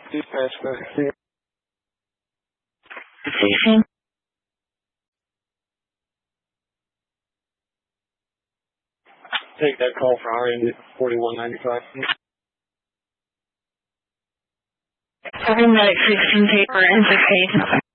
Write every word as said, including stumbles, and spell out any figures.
Dispatch back. Station. Take that call for R N forty-one ninety-five. Seven medic sixteen paper and six eight.